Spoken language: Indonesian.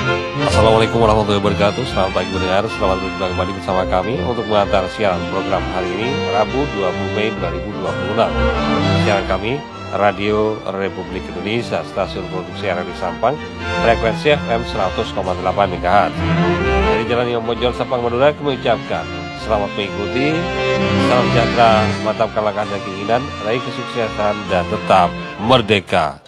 Assalamualaikum warahmatullahi wabarakatuh. Selamat pagi pendengar, selamat berjumpa kembali bersama kami untuk mengantar siaran program hari ini, Rabu 20 Mei 2026. Siaran kami, Radio Republik Indonesia, stasiun produksi RRI Sampang, frekuensi FM 100,8 MHz. Dari Jalan Imam Bonjol, Sampang, Madura, kami ucapkan selamat mengikuti, salam sejahtera, mantapkan langkah dan keinginan, raih kesuksesan, dan tetap merdeka.